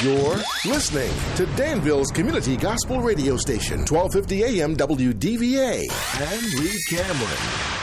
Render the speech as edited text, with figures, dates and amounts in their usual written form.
You're listening to Danville's Community Gospel Radio Station, 1250 AM WDVA. And Lee Cameron.